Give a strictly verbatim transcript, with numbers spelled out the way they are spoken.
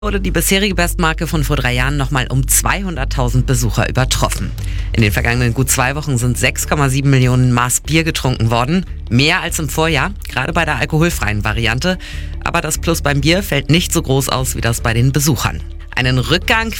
Wurde die bisherige Bestmarke von vor drei Jahren nochmal um zweihunderttausend Besucher übertroffen. In den vergangenen gut zwei Wochen sind sechs Komma sieben Millionen Maß Bier getrunken worden. Mehr als im Vorjahr, gerade bei der alkoholfreien Variante. Aber das Plus beim Bier fällt nicht so groß aus wie das bei den Besuchern. Einen Rückgang